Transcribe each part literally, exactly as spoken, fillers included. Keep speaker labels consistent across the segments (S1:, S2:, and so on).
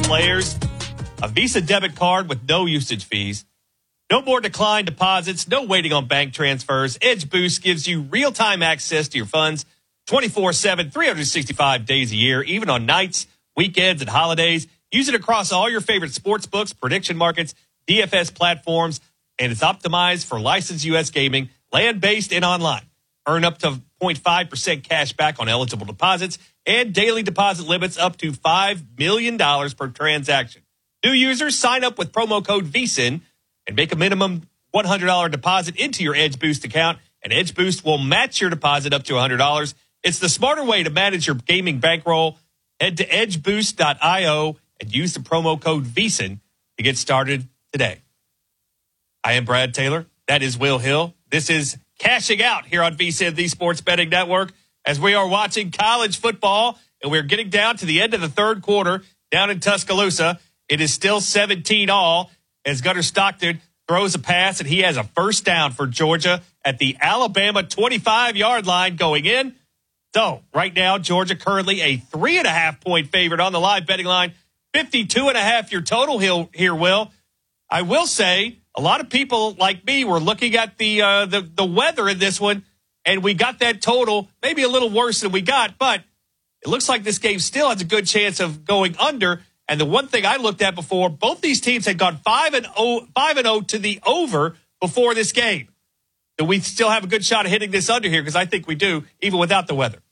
S1: players. A Visa debit card with no usage fees. No more declined deposits. No waiting on bank transfers. Edge Boost gives you real-time access to your funds twenty-four seven, three hundred sixty-five days a year, even on nights, weekends, and holidays. Use it across all your favorite sports books, prediction markets, D F S platforms, and it's optimized for licensed U S gaming, land-based and online. Earn up to zero point five percent cash back on eligible deposits and daily deposit limits up to five million dollars per transaction. New users sign up with promo code VSiN and make a minimum one hundred dollars deposit into your Edge Boost account, and Edge Boost will match your deposit up to one hundred dollars. It's the smarter way to manage your gaming bankroll. Head to edge boost dot io and use the promo code VSiN to get started today. I am Brad Taylor. That is Will Hill. This is Cashing Out here on VSiN, the Sports Betting Network, as we are watching college football, and we're getting down to the end of the third quarter down in Tuscaloosa. It is still seventeen all as Gunnar Stockton throws a pass, and he has a first down for Georgia at the Alabama twenty-five-yard line going in. So right now, Georgia currently a three and a half point favorite on the live betting line. fifty-two and a half your total here, Will. I will say a lot of people like me were looking at the, uh, the, the weather in this one, and we got that total maybe a little worse than we got, but it looks like this game still has a good chance of going under. And the one thing I looked at before, both these teams had gone five and oh, five and oh to the over before this game. Do we still have a good shot of hitting this under here? Because I think we do, even without the weather.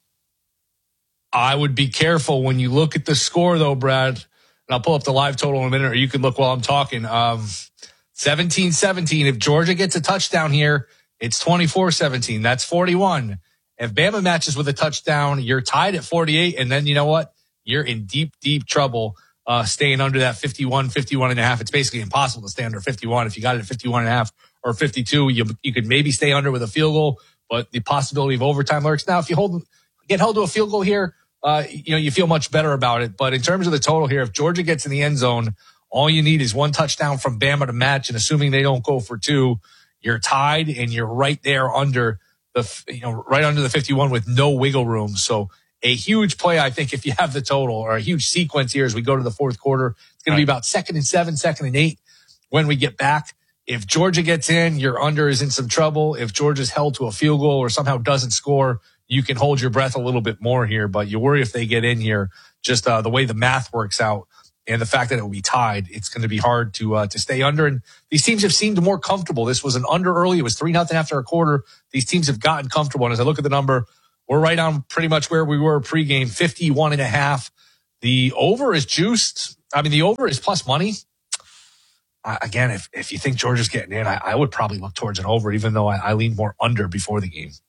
S2: I would be careful when you look at the score, though, Brad. And I'll pull up the live total in a minute, or you can look while I'm talking. Um, seventeen seventeen. If Georgia gets a touchdown here, it's twenty-four seventeen. That's forty-one. If Bama matches with a touchdown, you're tied at forty-eight. And then you know what? You're in deep, deep trouble. Uh, staying under that fifty-one, fifty-one and a half. It's basically impossible to stay under fifty-one. If you got it at fifty-one and a half or fifty-two, you, you could maybe stay under with a field goal, but the possibility of overtime lurks. Now, if you hold, get held to a field goal here, uh, you know, you feel much better about it. But in terms of the total here, if Georgia gets in the end zone, all you need is one touchdown from Bama to match. And assuming they don't go for two, you're tied and you're right there under the, you know, right under the fifty-one with no wiggle room. So, a huge play, I think, if you have the total, or a huge sequence here as we go to the fourth quarter. It's going to be about second and seven, second and eight when we get back. If Georgia gets in, your under is in some trouble. If Georgia's held to a field goal or somehow doesn't score, you can hold your breath a little bit more here. But you worry if they get in here, just uh, the way the math works out and the fact that it will be tied, it's going to be hard to uh, to stay under. And these teams have seemed more comfortable. This was an under early. It was three nothing after a quarter. These teams have gotten comfortable. And as I look at the number, we're right on pretty much where we were pregame, fifty-one and a half. The over is juiced. I mean, the over is plus money. Uh, again, if, if you think Georgia's getting in, I, I would probably look towards an over, even though I, I lean more under before the game.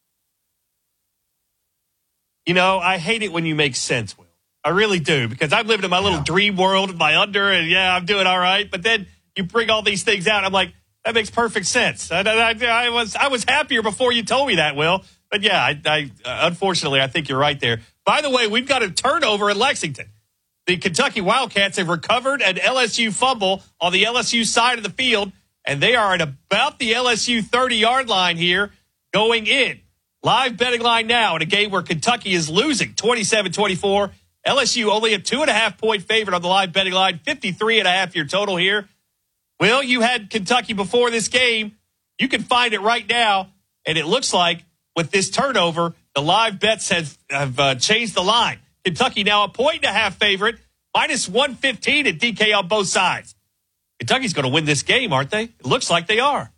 S1: You know, I hate it when you make sense, Will. I really do, because I'm living in my little yeah. dream world of my under, and yeah, I'm doing all right. But then you bring all these things out. I'm like, that makes perfect sense. I, I, I was I was happier before you told me that, Will. But yeah, I, I uh, unfortunately, I think you're right there. By the way, we've got a turnover in Lexington. The Kentucky Wildcats have recovered an L S U fumble on the L S U side of the field, and they are at about the L S U thirty-yard line here going in. Live betting line now in a game where Kentucky is losing twenty-seven twenty-four. L S U only a two and a half point favorite on the live betting line, fifty-three and a half your total here. Will, you had Kentucky before this game. You can find it right now, and it looks like with this turnover, the live bets have, have uh, changed the line. Kentucky now a point and a half favorite, minus one fifteen at D K on both sides. Kentucky's going to win this game, aren't they? It looks like they are.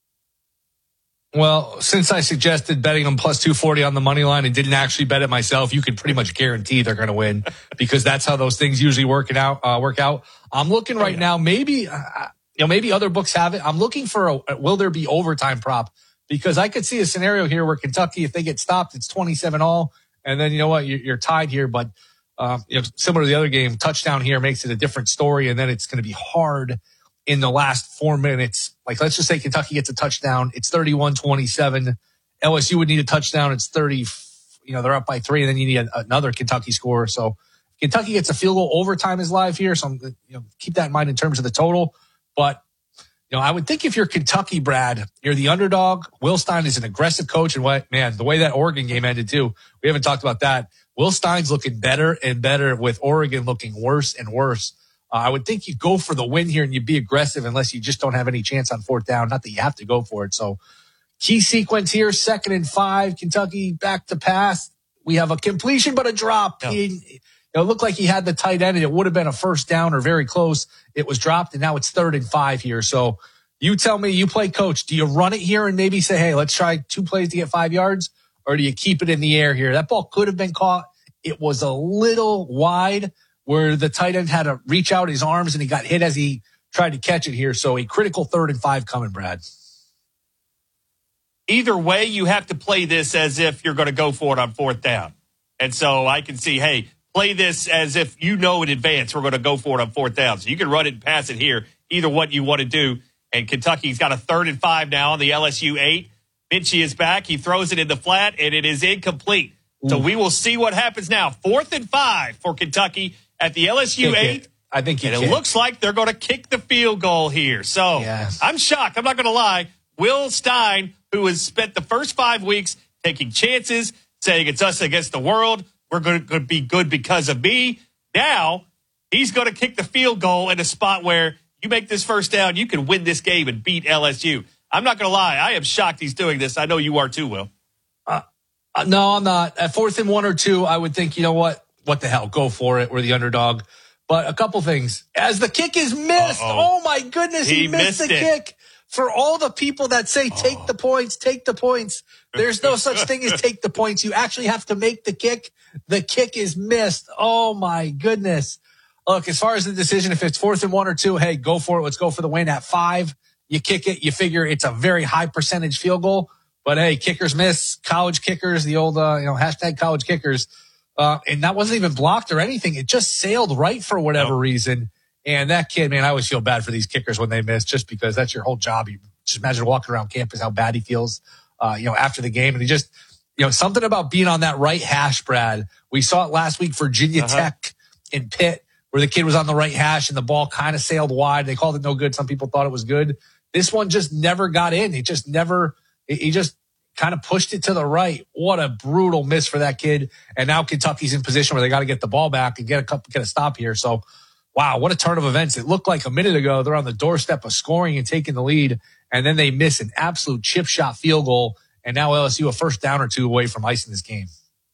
S2: Well, since I suggested betting them plus two forty on the money line and didn't actually bet it myself, you can pretty much guarantee they're going to win because that's how those things usually work it out. Uh, work out. I'm looking right oh, yeah. now. Maybe uh, you know, maybe other books have it. I'm looking for a will there be overtime prop. Because I could see a scenario here where Kentucky, if they get stopped, it's twenty-seven all. And then, you know what, you're, you're tied here. But um, you know, similar to the other game, touchdown here makes it a different story. And then it's going to be hard in the last four minutes. Like, let's just say Kentucky gets a touchdown. It's thirty-one twenty-seven. L S U would need a touchdown. It's thirty. You know, they're up by three. And then you need a, another Kentucky score. So Kentucky gets a field goal. Overtime is live here. So, I'm, you know, keep that in mind in terms of the total. But you know, I would think if you're Kentucky, Brad, you're the underdog. Will Stein is an aggressive coach. And what, man, the way that Oregon game ended too, we haven't talked about that. Will Stein's looking better and better with Oregon looking worse and worse. Uh, I would think you go for the win here and you'd be aggressive unless you just don't have any chance on fourth down. Not that you have to go for it. So key sequence here, second and five, Kentucky back to pass. We have a completion, but a drop.
S1: No.
S2: He, it looked like he had the tight end and it would have been a first down or very close. It was dropped and now it's third and five here. So you tell me, you play coach. Do you run it here and maybe say, hey, let's try two plays to get five yards? Or do you keep it in the air here? That ball could have been caught. It was a little wide where the tight end had to reach out his arms and he got hit as he tried to catch it here. So a critical third and five coming, Brad.
S1: Either way, you have to play this as if you're going to go for it on fourth down. And so I can see, hey, play this as if you know in advance we're going to go for it on fourth down. So you can run it and pass it here, either what you want to do. And Kentucky's got a third and five now on the L S U eight. Minchie is back. He throws it in the flat, and it is incomplete. Ooh. So we will see what happens now. Fourth and five for Kentucky at the L S U
S2: kick
S1: eight.
S2: It. I think
S1: And
S2: it
S1: it looks like they're going to kick the field goal here. So
S2: yes.
S1: I'm shocked. I'm not going to lie. Will Stein, who has spent the first five weeks taking chances, saying it's us against the world, we're going to be good because of me. Now he's going to kick the field goal in a spot where you make this first down, you can win this game and beat L S U. I'm not going to lie. I am shocked he's doing this. I know you are too, Will.
S2: Uh, uh, no, I'm not. At fourth and one or two, I would think, you know what? What the hell? Go for it. We're the underdog. But a couple things. As the kick is missed,
S1: Uh-oh.
S2: oh my goodness, he,
S1: He
S2: missed,
S1: missed
S2: the
S1: it.
S2: kick. For all the people that say, take
S1: Oh.
S2: the points, take the points, there's no such thing as take the points. You actually have to make the kick. The kick is missed. Oh my goodness. Look, as far as the decision, if it's fourth and one or two, hey, go for it. Let's go for the win. At five, you kick it. You figure it's a very high percentage field goal. But hey, kickers miss. College kickers, the old, uh, you know, hashtag college kickers. Uh, and that wasn't even blocked or anything. It just sailed right for whatever
S1: Nope.
S2: reason. And that kid, man, I always feel bad for these kickers when they miss, just because that's your whole job. You just imagine walking around campus, how bad he feels, uh, you know, after the game. And he just, you know, something about being on that right hash, Brad. We saw it last week, Virginia
S1: Uh-huh.
S2: Tech in Pitt, where the kid was on the right hash and the ball kind of sailed wide. They called it no good. Some people thought it was good. This one just never got in. He just never, he just kind of pushed it to the right. What a brutal miss for that kid. And now Kentucky's in position where they got to get the ball back and get a couple, get a stop here. So, wow, what a turn of events. It looked like a minute ago they're on the doorstep of scoring and taking the lead, and then they miss an absolute chip shot field goal, and now L S U a first down or two away from icing this game.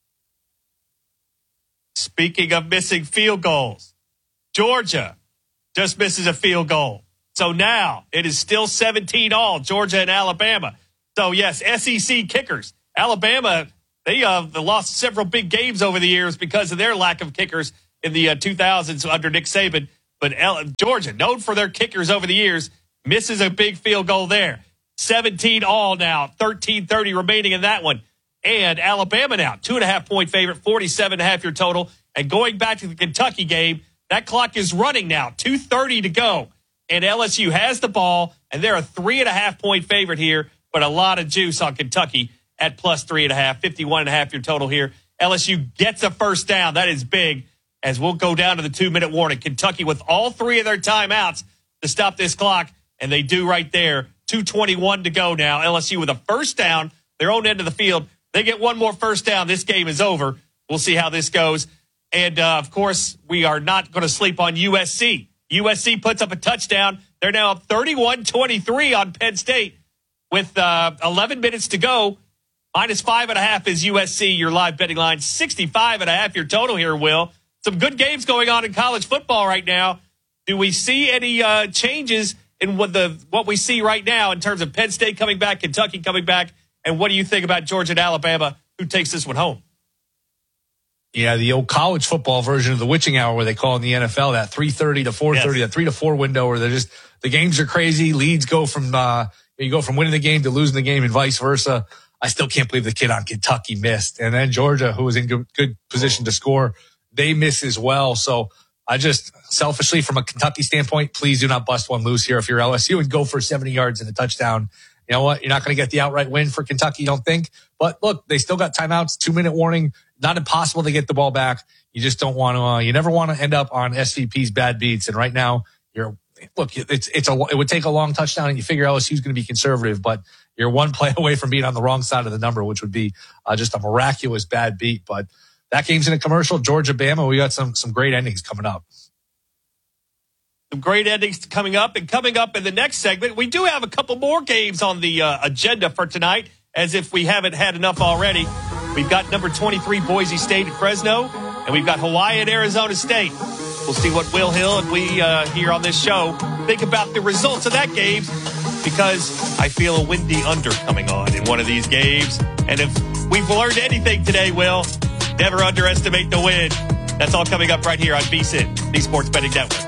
S1: Speaking of missing field goals, Georgia just misses a field goal. So now it is still seventeen all, Georgia and Alabama. So, yes, S E C kickers. Alabama, they uh, they lost several big games over the years because of their lack of kickers in the uh, two thousands under Nick Saban. But L- Georgia, known for their kickers over the years, misses a big field goal there. seventeen all now, thirteen thirty remaining in that one. And Alabama now, two and a half point favorite, forty-seven and a half your total. And going back to the Kentucky game, that clock is running now, two thirty to go. And L S U has the ball, and they're a three and a half point favorite here, but a lot of juice on Kentucky at plus three and a half, fifty-one and a half your total here. L S U gets a first down. That is big, as we'll go down to the two minute warning. Kentucky with all three of their timeouts to stop this clock, and they do right there. two twenty-one to go now. L S U with a first down, their own end of the field. They get one more first down. This game is over. We'll see how this goes. And, uh, of course, we are not going to sleep on U S C. U S C puts up a touchdown. They're now up thirty-one twenty-three on Penn State with uh, eleven minutes to go. Minus five and a half is U S C, your live betting line. sixty-five and a half your total here, Will. Some good games going on in college football right now. Do we see any uh, changes in what the what we see right now in terms of Penn State coming back, Kentucky coming back, and what do you think about Georgia and Alabama? Who takes this one home?
S2: Yeah, the old college football version of the witching hour, where they call in the N F L that three thirty to four thirty, yes. That three to four window where they're just, the games are crazy. Leads go from, uh, you go from winning the game to losing the game and vice versa. I still can't believe the kid on Kentucky missed. And then Georgia, who was in good, good position to score, they miss as well. So I just, selfishly, from a Kentucky standpoint, please do not bust one loose here if you're L S U and go for seventy yards and a touchdown. You know what? You're not going to get the outright win for Kentucky, you don't think? But look, they still got timeouts, two minute warning. Not impossible to get the ball back. You just don't want to, uh, you never want to end up on S V P's bad beats. And right now, you're, look, it's, it's a, it would take a long touchdown and you figure L S U's going to be conservative, but you're one play away from being on the wrong side of the number, which would be uh, just a miraculous bad beat. But that game's in a commercial. Georgia, Bama, we got some, some great endings coming up.
S1: Some great endings coming up. And coming up in the next segment, we do have a couple more games on the uh, agenda for tonight, as if we haven't had enough already. We've got number twenty-three Boise State at Fresno, and we've got Hawaii at Arizona State. We'll see what Will Hill and we uh, here on this show think about the results of that game, because I feel a windy under coming on in one of these games. And if we've learned anything today, Will, never underestimate the wind. That's all coming up right here on V S I N, the Sports Betting Network.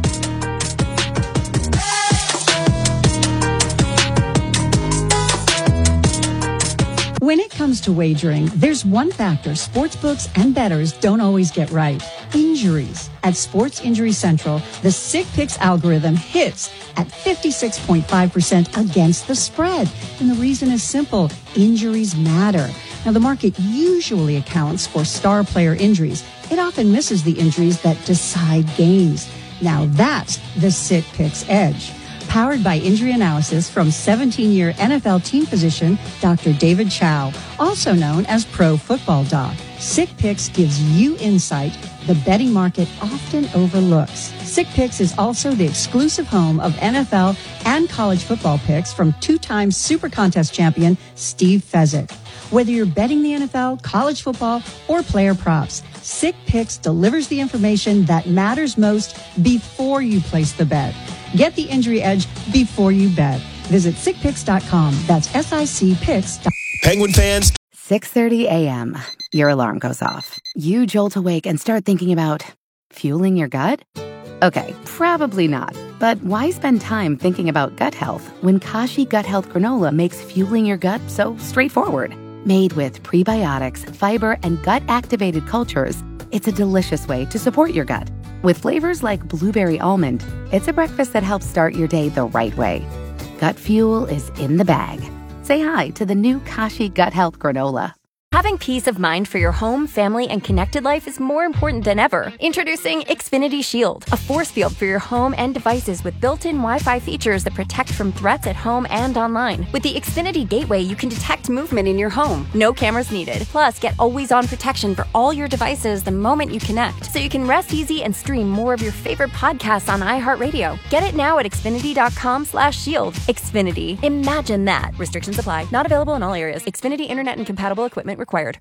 S3: When it comes to wagering, there's one factor sportsbooks and bettors don't always get right: injuries. At Sports Injury Central, the Sick Picks algorithm hits at fifty-six point five percent against the spread. And the reason is simple: injuries matter. Now, the market usually accounts for star player injuries. It often misses the injuries that decide games. Now, that's the Sick Picks edge. Powered by injury analysis from seventeen-year N F L team physician Doctor David Chow, also known as Pro Football Doc. Sick Picks gives you insight the betting market often overlooks. Sick Picks is also the exclusive home of N F L and college football picks from two-time Super Contest champion Steve Fezzik. Whether you're betting the N F L, college football, or player props, Sick Picks delivers the information that matters most before you place the bet. Get the injury edge before you bet. Visit sick picks dot com. That's S I C picks dot com.
S4: Penguin fans.
S5: six thirty a.m. Your alarm goes off. You jolt awake and start thinking about fueling your gut? Okay, probably not. But why spend time thinking about gut health when Kashi Gut Health Granola makes fueling your gut so straightforward? Made with prebiotics, fiber, and gut-activated cultures, it's a delicious way to support your gut. With flavors like blueberry almond, it's a breakfast that helps start your day the right way. Gut fuel is in the bag. Say hi to the new Kashi Gut Health Granola.
S6: Having peace of mind for your home, family, and connected life is more important than ever. Introducing Xfinity Shield, a force field for your home and devices with built-in Wi-Fi features that protect from threats at home and online. With the Xfinity Gateway, you can detect movement in your home. No cameras needed. Plus, get always-on protection for all your devices the moment you connect, so you can rest easy and stream more of your favorite podcasts on iHeartRadio. Get it now at Xfinity.com slash shield. Xfinity. Imagine that. Restrictions apply. Not available in all areas. Xfinity Internet and compatible equipment required.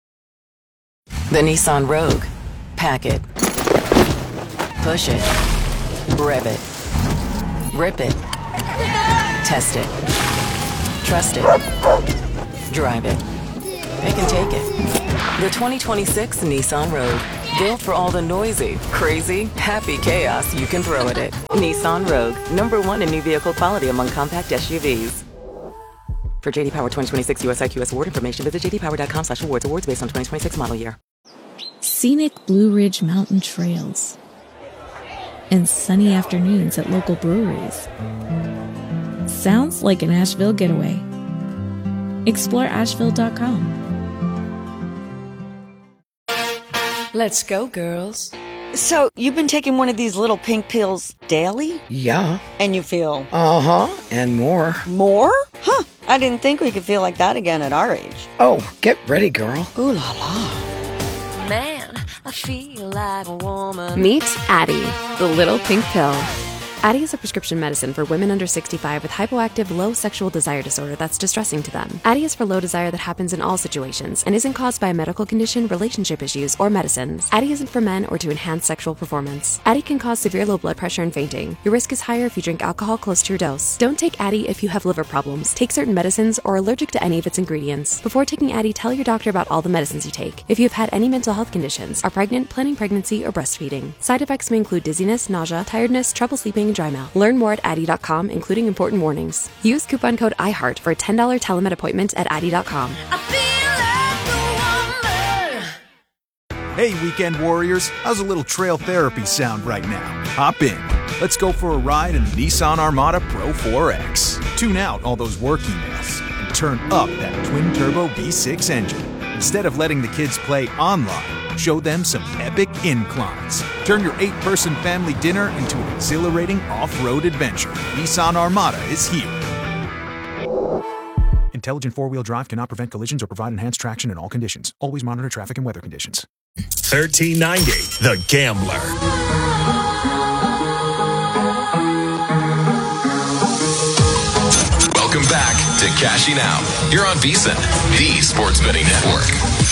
S7: The Nissan Rogue. Pack it. Push it. Rev it. Rip it. Test it. Trust it. Drive it. It can take it. The twenty twenty-six Nissan Rogue. Built for all the noisy, crazy, happy chaos you can throw at it. Nissan Rogue. Number one in new vehicle quality among compact S U Vs. For J D Power twenty twenty-six U S I Q S award information, visit jdpower.com slash awards. Awards based on twenty twenty-six model year.
S8: Scenic Blue Ridge mountain trails and sunny afternoons at local breweries. Sounds like an Asheville getaway. Explore asheville dot com.
S7: Let's go, girls.
S9: So, you've been taking one of these little pink pills daily?
S10: Yeah.
S9: And you feel?
S10: Uh-huh, and more.
S9: More? Huh, I didn't think we could feel like that again at our age.
S10: Oh, get ready, girl.
S9: Ooh la la.
S6: Man, I feel like a woman.
S11: Meet Addie, the little pink pill. Addie is a prescription medicine for women under sixty-five with hypoactive low sexual desire disorder that's distressing to them. Addie is for low desire that happens in all situations and isn't caused by a medical condition, relationship issues, or medicines. Addie isn't for men or to enhance sexual performance. Addie can cause severe low blood pressure and fainting. Your risk is higher if you drink alcohol close to your dose. Don't take Addie if you have liver problems, take certain medicines, or are allergic to any of its ingredients. Before taking Addie, tell your doctor about all the medicines you take. If you've had any mental health conditions, are pregnant, planning pregnancy, or breastfeeding. Side effects may include dizziness, nausea, tiredness, trouble sleeping, and dry mouth. Learn more at Addie dot com, including important warnings. Use coupon code iHeart for a ten dollars telemed appointment at Addie dot com.
S12: Hey, weekend warriors, how's a little trail therapy sound right now? Hop in. Let's go for a ride in the Nissan Armada Pro four X. Tune out all those work emails and turn up that twin-turbo V six engine. Instead of letting the kids play online, show them some epic inclines. Turn your eight-person family dinner into an exhilarating off-road adventure. Nissan Armada is here. Intelligent four-wheel drive cannot prevent collisions or provide enhanced traction in all conditions. Always monitor traffic and weather conditions.
S4: thirteen ninety, The Gambler. cashing out. You're on VSiN, the sports betting network.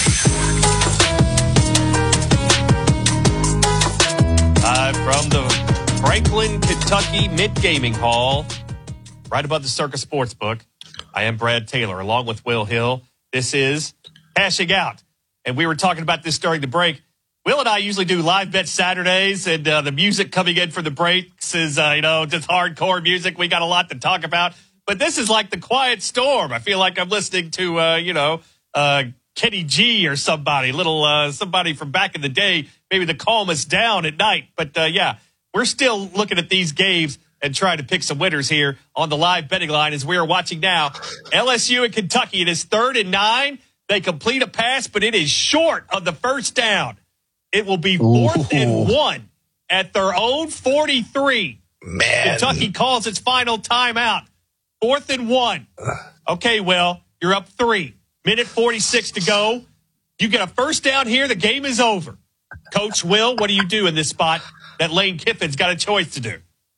S1: Uh, from the Franklin, Kentucky Mint Gaming Hall, right above the Circus Sportsbook, I am Brad Taylor, along with Will Hill. This is Cashing Out. And we were talking about this during the break. Will and I usually do live bet Saturdays, and uh, the music coming in for the breaks is, uh, you know, just hardcore music. We got a lot to talk about. But this is like the quiet storm. I feel like I'm listening to, uh, you know, uh, Kenny G or somebody, little uh, somebody from back in the day, maybe the calm us down at night. But, uh, yeah, we're still looking at these games and trying to pick some winners here on the live betting line as we are watching now. L S U and Kentucky, it is third and nine. They complete a pass, but it is short of the first down. It will be fourth Ooh. and one at their own forty-three.
S2: Man.
S1: Kentucky calls its final timeout. Fourth and one. Okay, Will, you're up three. Minute forty-six to go. You get a first down here, the game is over. Coach Will, what do you do in this spot that Lane Kiffin's got a choice to do?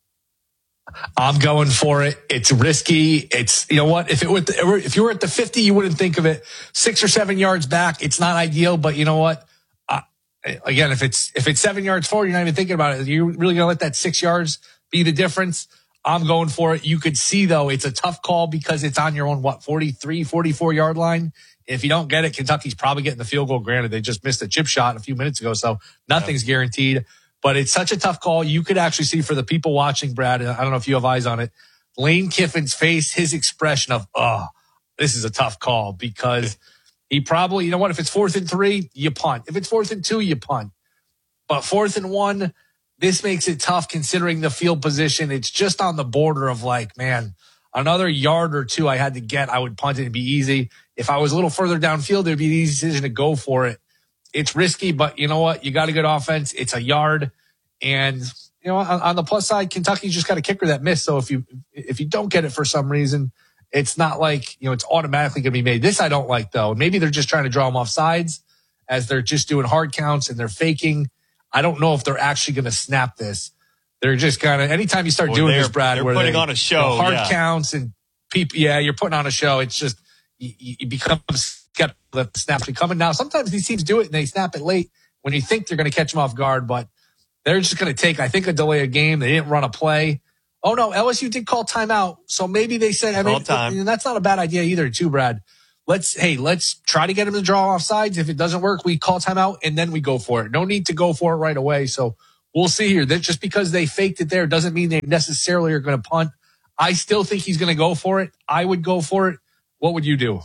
S2: I'm going for it. It's risky. It's, you know what? If it were, if you were at the fifty, you wouldn't think of it. Six or seven yards back, it's not ideal, but you know what? Uh, again, if it's, if it's seven yards forward, you're not even thinking about it. You're really going to let that six yards be the difference? I'm going for it. You could see, though, it's a tough call because it's on your own, what, forty-three, forty-four yard line. If you don't get it, Kentucky's probably getting the field goal. Granted, they just missed a chip shot a few minutes ago, so nothing's yeah. guaranteed. But it's such a tough call. You could actually see for the people watching, Brad, I don't know if you have eyes on it, Lane Kiffin's face, his expression of, oh, this is a tough call because he probably, you know what, if it's fourth and three, you punt. If it's fourth and two, you punt. But fourth and one, this makes it tough considering the field position. It's just on the border of like, man, another yard or two I had to get, I would punt it and be easy. If I was a little further downfield, it would be an easy decision to go for it. It's risky, but you know what? You got a good offense. It's a yard. And, you know, on, on the plus side, Kentucky's just got a kicker that missed. So if you, if you don't get it for some reason, it's not like, you know, it's automatically going to be made. This I don't like, though. Maybe they're just trying to draw them off sides as they're just doing hard counts and they're faking. I don't know if they're actually going to snap this. They're just kind of, anytime you start well, doing this, Brad,
S1: they're
S2: where
S1: putting
S2: they,
S1: on a show,
S2: you know, hard
S1: yeah.
S2: counts and people, yeah, you're putting on a show. It's just, you, you become skeptical that the snap's coming. Now, sometimes these teams do it and they snap it late when you think they're going to catch them off guard, but they're just going to take, I think, a delay a game. They didn't run a play. Oh, no, L S U did call timeout. So maybe they said, I mean, and that's not a bad idea either, too, Brad. Let's, hey, let's try to get him to draw off sides. If it doesn't work, we call timeout and then we go for it. No need to go for it right away. So we'll see here. That just because they faked it there doesn't mean they necessarily are going to punt. I still think he's going to go for it. I would go for it. What would you do?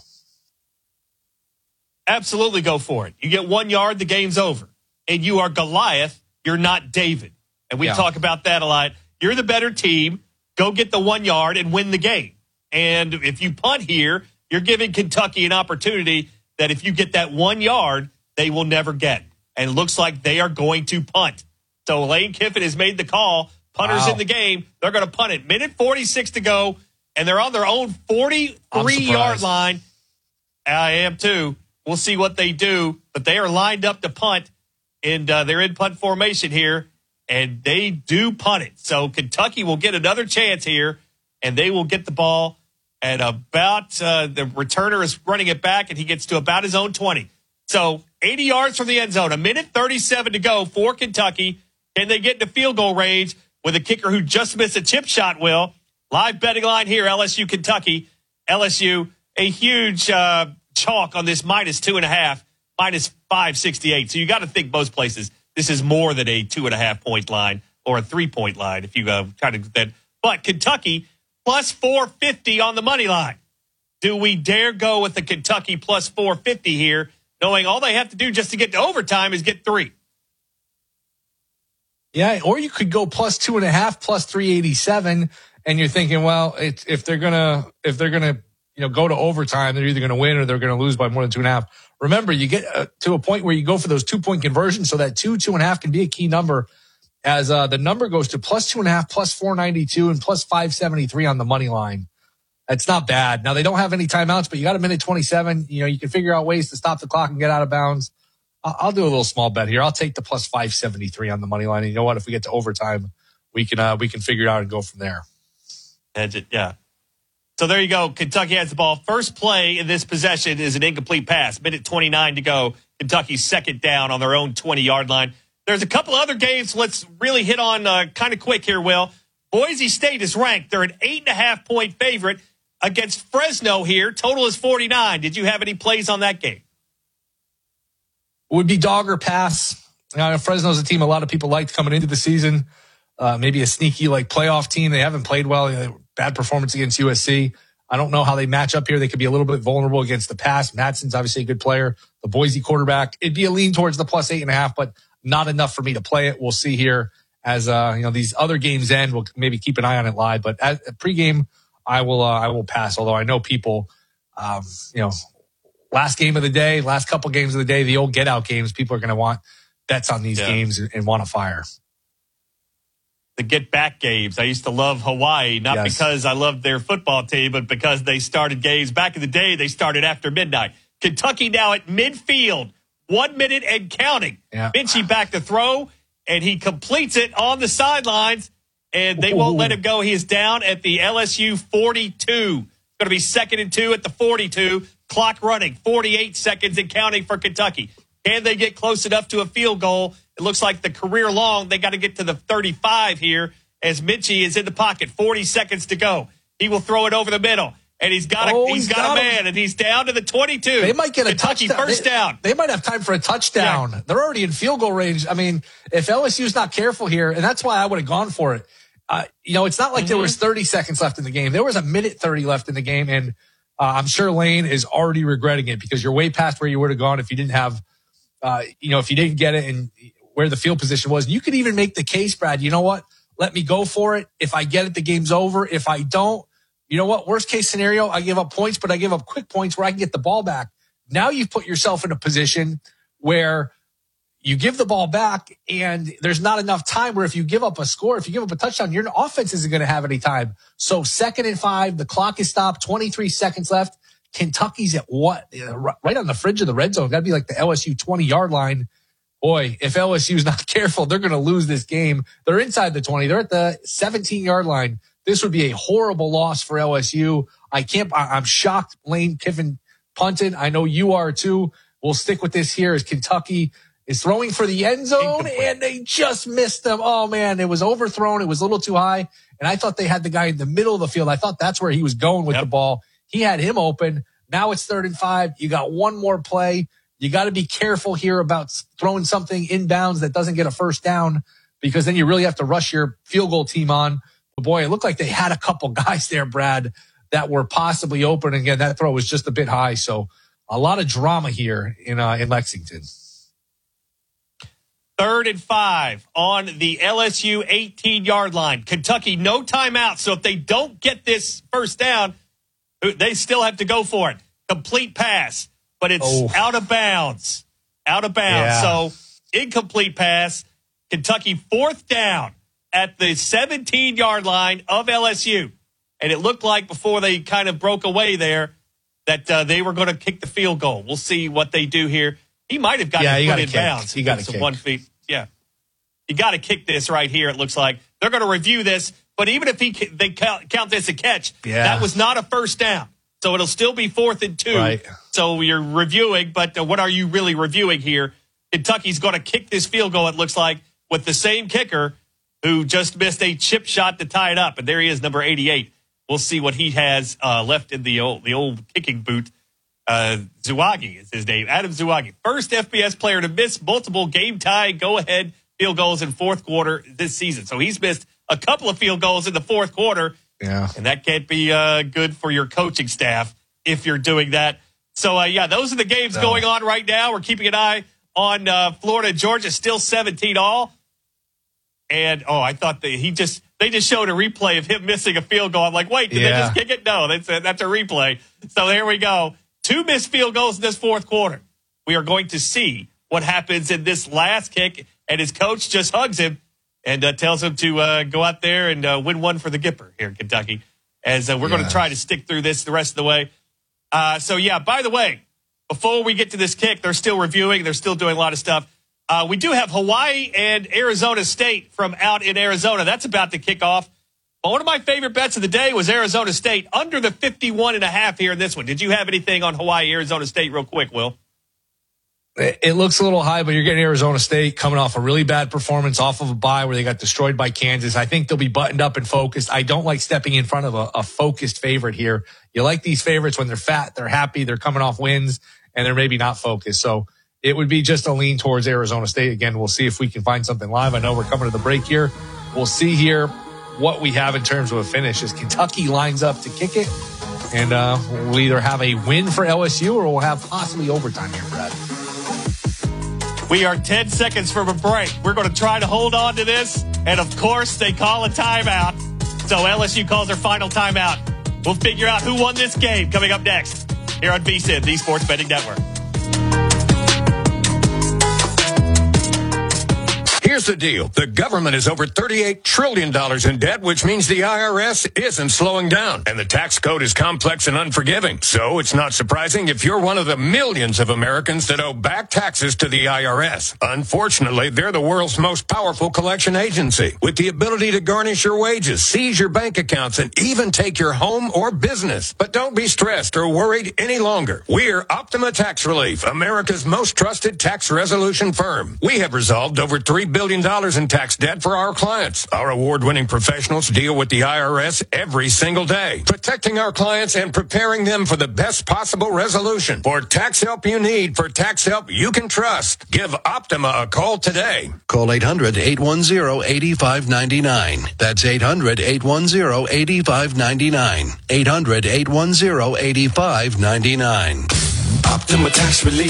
S1: Absolutely go for it. You get one yard, the game's over. And you are Goliath. You're not David. And we yeah. talk about that a lot. You're the better team. Go get the one yard and win the game. And if you punt here, you're giving Kentucky an opportunity that if you get that one yard, they will never get. And it looks like they are going to punt. So Lane Kiffin has made the call. Punters wow. in the game. They're going to punt it. Minute forty-six to go. And they're on their own forty-three yard line. I am too. We'll see what they do. But they are lined up to punt. And uh, they're in punt formation here. And they do punt it. So Kentucky will get another chance here. And they will get the ball at about, uh, the returner is running it back. And he gets to about his own twenty. So eighty yards from the end zone. A minute thirty-seven to go for Kentucky. Can they get into field goal range with a kicker who just missed a chip shot, Will? Live betting line here, L S U, Kentucky. L S U, a huge uh, chalk on this minus two and a half, minus five sixty-eight. So you got to think most places this is more than a two and a half point line or a three point line if you uh, try to do that. But Kentucky plus four fifty on the money line. Do we dare go with the Kentucky plus four fifty here, knowing all they have to do just to get to overtime is get three?
S2: Yeah, or you could go plus two and a half, plus three eighty-seven, and you're thinking, well, it's, if they're gonna if they're gonna you know go to overtime, they're either gonna win or they're gonna lose by more than two and a half. Remember, you get uh, to a point where you go for those two point conversions, so that two two and a half can be a key number, as uh, the number goes to plus two and a half, plus four ninety-two, and plus five seventy-three on the money line. That's not bad. Now they don't have any timeouts, but you got a minute twenty-seven. You know, you can figure out ways to stop the clock and get out of bounds. I'll do a little small bet here. I'll take the plus five seventy-three on the money line. And you know what? If we get to overtime, we can uh, we can figure it out and go from there.
S1: Edge it, yeah. So there you go. Kentucky has the ball. First play in this possession is an incomplete pass. Minute twenty-nine to go. Kentucky's second down on their own twenty-yard line. There's a couple other games let's really hit on uh, kind of quick here, Will. Boise State is ranked. They're an eight and a half point favorite against Fresno here. Total is forty-nine. Did you have any plays on that game?
S2: Would be dog or pass. Uh, Fresno's a team a lot of people liked coming into the season. Uh, maybe a sneaky like playoff team. They haven't played well. They had a bad performance against U S C. I don't know how they match up here. They could be a little bit vulnerable against the pass. Madsen's obviously a good player. The Boise quarterback. It'd be a lean towards the plus eight and a half, but not enough for me to play it. We'll see here as uh, you know these other games end. We'll maybe keep an eye on it live. But at, at pregame, I will uh, I will pass. Although I know people, um, you know, last game of the day, last couple games of the day, the old get out games. People are going to want bets on these yeah. games and, and want to fire.
S1: The get back games. I used to love Hawaii, not yes. because I loved their football team, but because they started games back in the day. They started after midnight. Kentucky now at midfield, one minute and counting. Yeah. Minchie back to throw, and he completes it on the sidelines, and they Ooh. won't let him go. He is down at the L S U forty-two. It's going to be second and two at the forty-two. Clock running, forty-eight seconds and counting for Kentucky. Can they get close enough to a field goal? It looks like the career long. They got to get to the thirty-five here as Minchie is in the pocket. forty seconds to go. He will throw it over the middle, and he's got a oh, he's, he's got, got a man, him. and he's down to the twenty-two.
S2: They might get a
S1: Kentucky
S2: touchdown.
S1: first
S2: they,
S1: down.
S2: They might have time for a touchdown. Yeah. They're already in field goal range. I mean, if L S U's not careful here, and that's why I would have gone for it. Uh, you know, it's not like mm-hmm. there was thirty seconds left in the game. There was a minute thirty left in the game, and uh, I'm sure Lane is already regretting it because you're way past where you would have gone if you didn't have, uh, you know, if you didn't get it and where the field position was. You could even make the case, Brad, you know what? Let me go for it. If I get it, the game's over. If I don't, you know what? Worst case scenario, I give up points, but I give up quick points where I can get the ball back. Now you've put yourself in a position where you give the ball back and there's not enough time where if you give up a score, if you give up a touchdown, your offense isn't going to have any time. So second and five, the clock is stopped, twenty-three seconds left. Kentucky's at what? Right on the fringe of the red zone. That'd be like the L S U twenty-yard line. Boy, if L S U's not careful, they're going to lose this game. They're inside the twenty. They're at the seventeen-yard line. This would be a horrible loss for L S U. I can't, I'm shocked Lane Kiffin punted. I know you are too. We'll stick with this here as Kentucky is throwing for the end zone, and they just missed them. Oh, man, it was overthrown. It was a little too high, and I thought they had the guy in the middle of the field. I thought that's where he was going with yep. the ball. He had him open. Now it's third and five. You got one more play. You got to be careful here about throwing something inbounds that doesn't get a first down because then you really have to rush your field goal team on. But boy, it looked like they had a couple guys there, Brad, that were possibly open. And again, that throw was just a bit high. So a lot of drama here in uh, in Lexington.
S1: Third and five on the L S U eighteen-yard line. Kentucky, no timeout. So if they don't get this first down, they still have to go for it. Complete pass, but it's oh. out of bounds. Out of bounds. Yeah. So incomplete pass. Kentucky fourth down at the seventeen-yard line of L S U. And it looked like before they kind of broke away there that uh, they were going to kick the field goal. We'll see what they do here. He might have gotten
S2: yeah,
S1: it put in
S2: kick.
S1: bounds.
S2: You got to
S1: one feet. Yeah. You got to kick this right here, it looks like. They're going to review this, but even if he they count, count this a catch, yeah. that was not a first down. So it'll still be fourth and two.
S2: Right.
S1: So you're reviewing, but uh, what are you really reviewing here? Kentucky's going to kick this field goal, it looks like, with the same kicker who just missed a chip shot to tie it up. And there he is, number eighty-eight. We'll see what he has uh, left in the old, the old kicking boot. Uh, Zuagi is his name. Adam Zuagi. First F B S player to miss multiple game-tie, go-ahead field goals in fourth quarter this season. So he's missed a couple of field goals in the fourth quarter.
S2: Yeah.
S1: And that can't be uh, good for your coaching staff if you're doing that. So, uh, yeah, those are the games no. going on right now. We're keeping an eye on uh, Florida, Georgia, still seventeen all. And, oh, I thought that he just – they just showed a replay of him missing a field goal. I'm like, wait, did yeah. they just kick it? No, that's a, that's a replay. So there we go. Two missed field goals in this fourth quarter. We are going to see what happens in this last kick. And his coach just hugs him and uh, tells him to uh, go out there and uh, win one for the Gipper here in Kentucky. As uh, we're yeah. going to try to stick through this the rest of the way. Uh, so, yeah, by the way, before we get to this kick, they're still reviewing. They're still doing a lot of stuff. Uh, we do have Hawaii and Arizona State from out in Arizona. That's about to kick off. But one of my favorite bets of the day was Arizona State under the fifty-one and a half here in this one. Did you have anything on Hawaii, Arizona State real quick, Will?
S2: It looks a little high, but you're getting Arizona State coming off a really bad performance off of a bye where they got destroyed by Kansas. I think they'll be buttoned up and focused. I don't like stepping in front of a, a focused favorite here. You like these favorites when they're fat, they're happy, they're coming off wins, and they're maybe not focused. So it would be just a lean towards Arizona State. Again, we'll see if we can find something live. I know we're coming to the break here. We'll see here what we have in terms of a finish as Kentucky lines up to kick it. And uh, we'll either have a win for L S U or we'll have possibly overtime here, Brad.
S1: We are ten seconds from a break. We're going to try to hold on to this. And, of course, they call a timeout. So L S U calls their final timeout. We'll figure out who won this game coming up next here on V S I N, the Sports Betting Network.
S13: Here's the deal. The government is over thirty-eight trillion dollars in debt, which means the I R S isn't slowing down. And the tax code is complex and unforgiving. So it's not surprising if you're one of the millions of Americans that owe back taxes to the I R S. Unfortunately, they're the world's most powerful collection agency with the ability to garnish your wages, seize your bank accounts, and even take your home or business. But don't be stressed or worried any longer. We're Optima Tax Relief, America's most trusted tax resolution firm. We have resolved over three billion dollars in tax debt for our clients. Our award-winning professionals deal with the I R S every single day, protecting our clients and preparing them for the best possible resolution. For tax help you need, for tax help you can trust, give Optima a call today.
S14: Call eight hundred, eight one zero, eight five nine nine. That's eight hundred, eight one zero, eight five nine nine. eight hundred, eight one zero, eight five nine nine.
S4: Optima Tax Relief.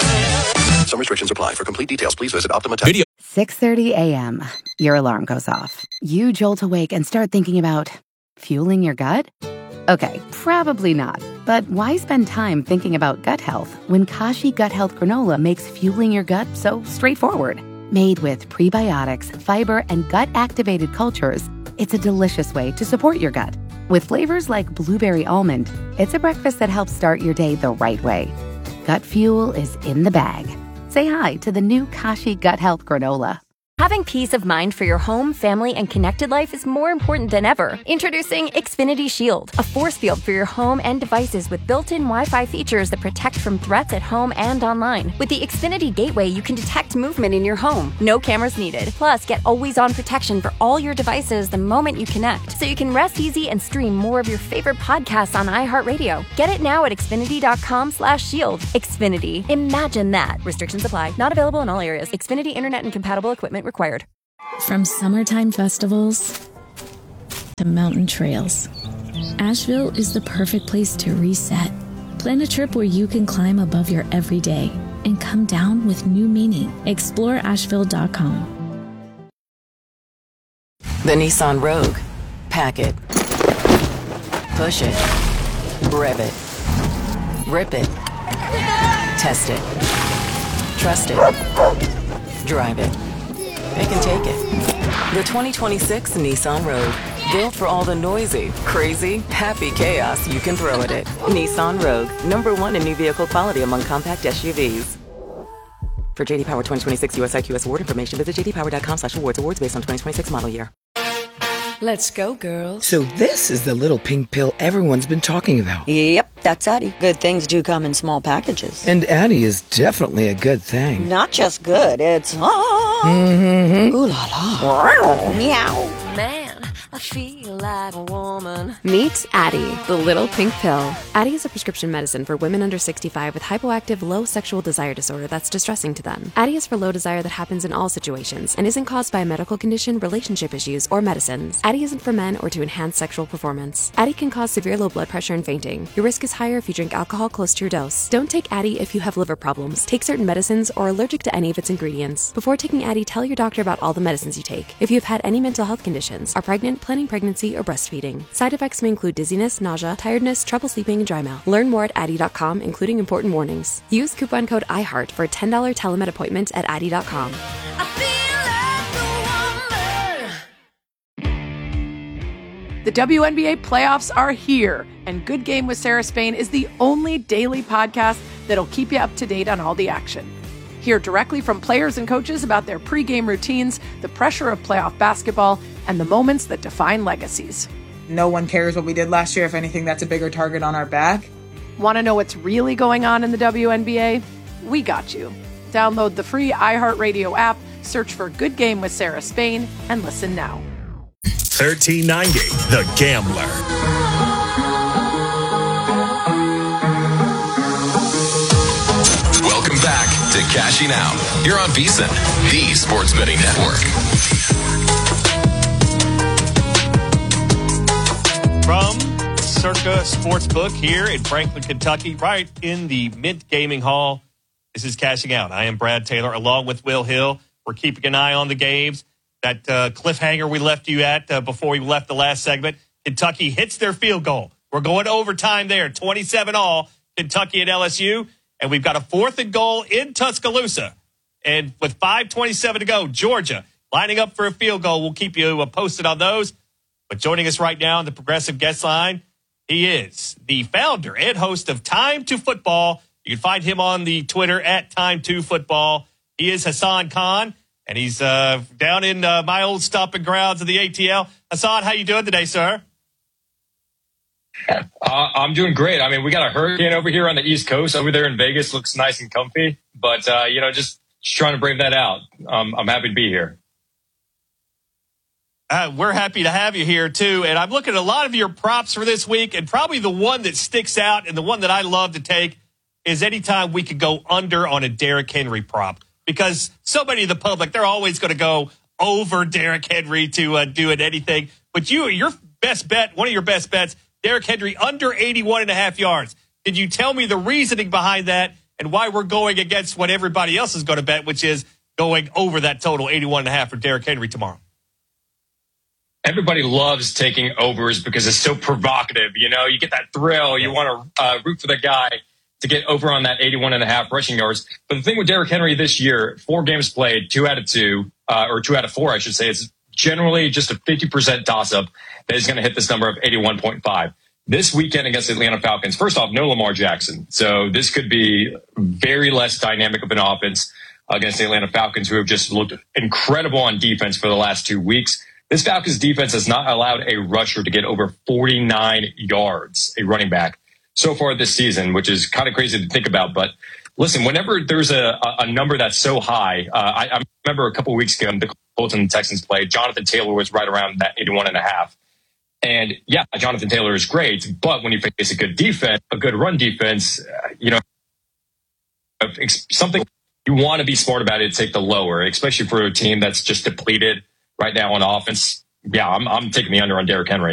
S4: Some restrictions apply. For complete details, please visit Optima Tax.
S5: six thirty a.m. Your alarm goes off. You jolt awake and start thinking about fueling your gut? Okay, probably not. But why spend time thinking about gut health when Kashi Gut Health Granola makes fueling your gut so straightforward? Made with prebiotics, fiber, and gut-activated cultures, it's a delicious way to support your gut. With flavors like blueberry almond, it's a breakfast that helps start your day the right way. Gut fuel is in the bag. Say hi to the new Kashi Gut Health Granola.
S6: Having peace of mind for your home, family, and connected life is more important than ever. Introducing Xfinity Shield, a force field for your home and devices with built-in Wi-Fi features that protect from threats at home and online. With the Xfinity Gateway, you can detect movement in your home. No cameras needed. Plus, get always-on protection for all your devices the moment you connect, so you can rest easy and stream more of your favorite podcasts on iHeartRadio. Get it now at Xfinity.com slash shield. Xfinity. Imagine that. Restrictions apply. Not available in all areas. Xfinity Internet and compatible equipment required.
S8: From summertime festivals to mountain trails, Asheville is the perfect place to reset. Plan a trip where you can climb above your everyday and come down with new meaning. Explore Asheville dot com.
S7: The Nissan Rogue. Pack it. Push it. Rev it. Rip it. Test it. Trust it. Drive it. It can take it. The twenty twenty-six Nissan Rogue. Built for all the noisy, crazy, happy chaos you can throw at it. Nissan Rogue. Number one in new vehicle quality among compact S U Vs. For J D Power twenty twenty-six U S I Q S award information, visit j d power dot com slash awards. Awards based on twenty twenty-six model year.
S10: Let's go, girls. So this is the little pink pill everyone's been talking about.
S9: Yep, that's Addie. Good things do come in small packages.
S10: And Addie is definitely a good thing.
S9: Not just good, it's... Ah,
S10: mm-hmm.
S9: Ooh la la. Meow.
S11: Man, I feel like a woman. Meet Addie, the little pink pill. Addie is a prescription medicine for women under sixty-five with hypoactive low sexual desire disorder that's distressing to them. Addie is for low desire that happens in all situations and isn't caused by a medical condition, relationship issues, or medicines. Addie isn't for men or to enhance sexual performance. Addie can cause severe low blood pressure and fainting. Your risk is higher if you drink alcohol close to your dose. Don't take Addie if you have liver problems, take certain medicines, or are allergic to any of its ingredients. Before taking Addie, tell your doctor about all the medicines you take. If you have had any mental health conditions, are pregnant, planning pregnancy, or breastfeeding. Side effects may include dizziness, nausea, tiredness, trouble sleeping, and dry mouth. Learn more at Addie dot com, including important warnings. Use coupon code iHeart for a ten dollars telemed appointment at Addie dot com.
S15: The W N B A playoffs are here, and Good Game with Sarah Spain is the only daily podcast that'll keep you up to date on all the action. Hear directly from players and coaches about their pregame routines, the pressure of playoff basketball, and the moments that define legacies.
S16: No one cares what we did last year. If anything, that's a bigger target on our back.
S15: Want to know what's really going on in the W N B A? We got you. Download the free iHeartRadio app, search for Good Game with Sarah Spain, and listen now.
S17: thirteen ninety, The Gambler.
S18: Welcome back to Cashing Out here on VSiN, the Sports Betting Network.
S1: From Circa Sportsbook here in Franklin, Kentucky, right in the Mint Gaming Hall. This is Cashing Out. I am Brad Taylor along with Will Hill. We're keeping an eye on the games. That uh, cliffhanger we left you at uh, before we left the last segment. Kentucky hits their field goal. We're going to overtime there, twenty-seven all, Kentucky at L S U. And we've got a fourth and goal in Tuscaloosa. And with five twenty-seven to go, Georgia lining up for a field goal. We'll keep you posted on those. But joining us right now on the Progressive Guest Line, he is the founder and host of Time to Football. You can find him on the Twitter at Time to Football. He is Hassan Khan, and he's uh, down in uh, my old stomping grounds of the A T L. Hassan, how you doing today, sir?
S19: Uh, I'm doing great. I mean, we got a hurricane over here on the East Coast. Over there in Vegas looks nice and comfy. But, uh, you know, just, just trying to brave that out. Um, I'm happy to be here.
S1: Uh, we're happy to have you here, too. And I'm looking at a lot of your props for this week. And probably the one that sticks out and the one that I love to take is anytime we could go under on a Derrick Henry prop. Because so many of the public, they're always going to go over Derrick Henry to uh, do it anything. But you, your best bet, one of your best bets, Derrick Henry under eighty-one and a half yards. Did you tell me the reasoning behind that and why we're going against what everybody else is going to bet, which is going over that total eighty-one and a half for Derrick Henry tomorrow?
S19: Everybody loves taking overs because it's so provocative. You know, you get that thrill. You want to uh, root for the guy to get over on that eighty-one and a half rushing yards. But the thing with Derrick Henry this year, four games played, two out of two, uh, or two out of four, I should say, it's generally just a fifty percent toss-up that is going to hit this number of eighty-one point five. This weekend against the Atlanta Falcons, first off, no Lamar Jackson. So this could be very less dynamic of an offense against the Atlanta Falcons, who have just looked incredible on defense for the last two weeks. This Falcons defense has not allowed a rusher to get over forty-nine yards, a running back, so far this season, which is kind of crazy to think about. But listen, whenever there's a, a number that's so high, uh, I, I remember a couple of weeks ago, the Colts and the Texans played, Jonathan Taylor was right around that eighty-one and a half. And yeah, Jonathan Taylor is great, but when you face a good defense, a good run defense, uh, you know, something you want to be smart about it, take the lower, especially for a team that's just depleted right now on offense. Yeah, I'm, I'm taking the under on Derrick Henry.